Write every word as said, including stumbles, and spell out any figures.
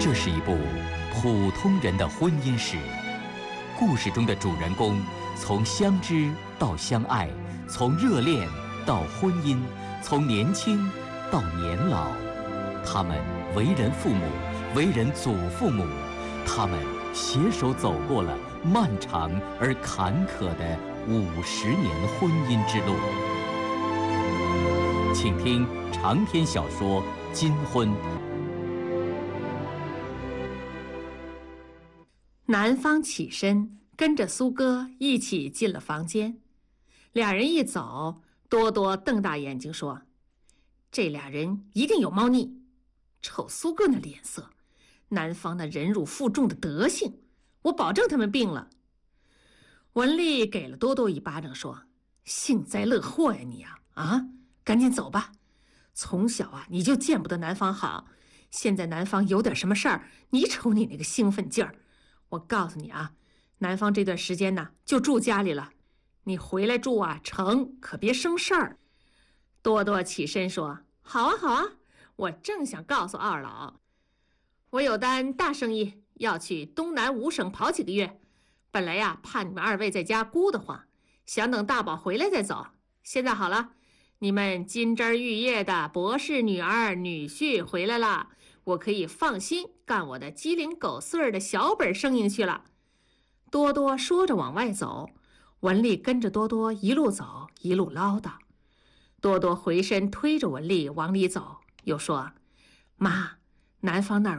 这是一部普通人的婚姻史，故事中的主人公从相知到相爱，从热恋到婚姻，从年轻到年老，他们为人父母，为人祖父母，他们携手走过了漫长而坎坷的五十年婚姻之路。请听长篇小说《金婚》。 男方起身，跟着苏哥一起进了房间。俩人一走，多多瞪大眼睛说：“这俩人一定有猫腻。瞅苏哥那脸色，男方那忍辱负重的德行，我保证他们病了。”文丽给了多多一巴掌，说：“幸灾乐祸呀你呀！啊，赶紧走吧。从小啊你就见不得男方好，现在男方有点什么事儿，你瞅你那个兴奋劲儿。我告诉你啊，男方这段时间呢就住家里了，你回来住啊成，可别生事儿。”多多起身说：“好啊好啊，我正想告诉二老，我有单大生意要去东南五省跑几个月，本来呀怕你们二位在家孤得慌，想等大宝回来再走。现在好了，你们金枝玉叶的博士女儿女婿回来了，我可以放心干我的鸡零狗碎的小本生意去了。”多多说着往外走，文丽跟着多多一路走一路唠叨。多多回身推着文丽往里走，又说：“妈，南方那儿